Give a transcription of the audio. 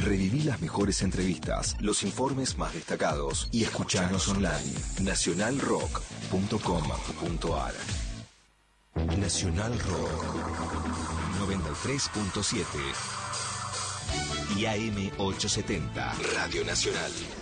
Reviví las mejores entrevistas, los informes más destacados y escuchanos online. Nacionalrock.com.ar. Nacional Rock 93.7 y AM 870 Radio Nacional.